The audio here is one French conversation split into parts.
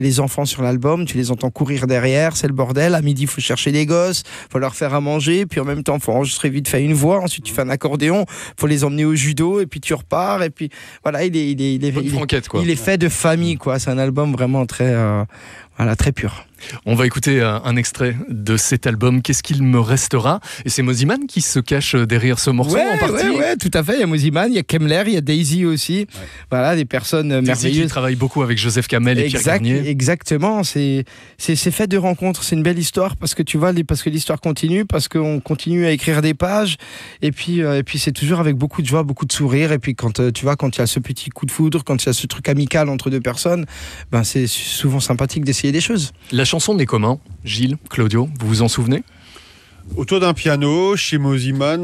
les enfants sur l'album, tu les entends courir derrière, c'est le bordel. À midi, il faut chercher les gosses, faut leur faire à manger, puis en même temps, faut enregistrer vite fait une voix. Ensuite, tu fais un accordéon, faut les emmener au judo, et puis tu repars. Et puis voilà, il est fait de famille, quoi. C'est un album vraiment très pur. On va écouter un extrait de cet album, Qu'est-ce qu'il me restera ? Et c'est Mosimann qui se cache derrière ce morceau en partie. Ouais, tout à fait. Il y a Mosimann, il y a Kemmler, il y a Daisy aussi. Ouais. Voilà, des personnes merveilleuses. Daisy qui travaille beaucoup avec Joseph Kamel et Pierre Garnier. Exactement. C'est fait de rencontres. C'est une belle histoire parce que tu vois, parce que l'histoire continue, parce qu'on continue à écrire des pages. Et puis c'est toujours avec beaucoup de joie, beaucoup de sourire. Et puis quand tu vois, quand il y a ce petit coup de foudre, quand il y a ce truc amical entre deux personnes, ben c'est souvent sympathique d'essayer des choses. La chanson naît comment ? Gilles, Claudio, vous vous en souvenez ? Autour d'un piano, chez Mosimann,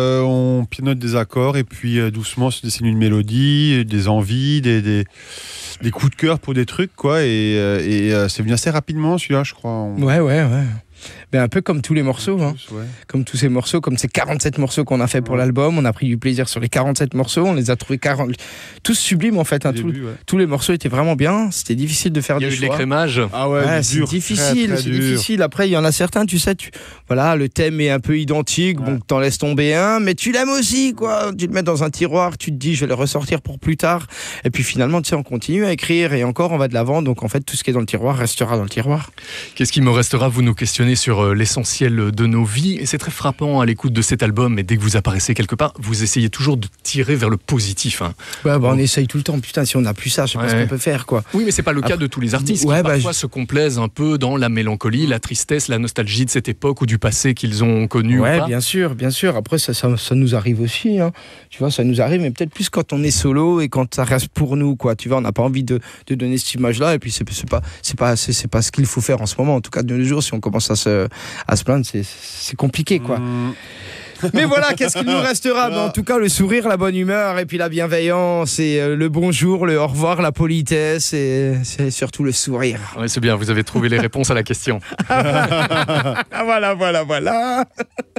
on pianote des accords et puis doucement se dessine une mélodie, des envies, des coups de cœur pour des trucs, quoi. Et c'est venu assez rapidement, celui-là, je crois. Ouais. Ben, un peu comme tous les morceaux, comme tous ces morceaux, comme ces 47 morceaux qu'on a fait pour l'album, on a pris du plaisir sur les 47 morceaux, on les a trouvés tous sublimes en fait. Tous les morceaux étaient vraiment bien, c'était difficile de faire des choix. Il y a eu de l'écrémage. Ah ouais, c'est difficile, c'est difficile. Après, il y en a certains, tu sais, le thème est un peu identique, bon, t'en laisses tomber un, mais tu l'aimes aussi, quoi. Tu le mets dans un tiroir, tu te dis, je vais le ressortir pour plus tard. Et puis finalement, tu sais, on continue à écrire et encore, on va de l'avant. Donc en fait, tout ce qui est dans le tiroir restera dans le tiroir. Qu'est-ce qui me restera ? Vous nous questionnez sur l'essentiel de nos vies et c'est très frappant à l'écoute de cet album, mais dès que vous apparaissez quelque part, vous essayez toujours de tirer vers le positif. On essaye tout le temps, putain, si on n'a plus ça, je sais pas ce qu'on peut faire, quoi. Oui, mais c'est pas le cas de tous les artistes qui parfois se complaisent un peu dans la mélancolie, la tristesse, la nostalgie de cette époque ou du passé qu'ils ont connu. Ouais, bien sûr. Après, ça nous arrive aussi, tu vois, ça nous arrive, mais peut-être plus quand on est solo et quand ça reste pour nous, quoi. Tu vois, on n'a pas envie de donner cette image-là, et puis c'est pas ce qu'il faut faire en ce moment. En tout cas, de nos jours, si on commence à se plaindre, c'est compliqué, quoi. Mais voilà, qu'est-ce qu'il nous restera ? En tout cas, le sourire, la bonne humeur, et puis la bienveillance, et le bonjour, le au revoir, la politesse, et c'est surtout le sourire. Oui, c'est bien, vous avez trouvé les réponses à la question. Voilà.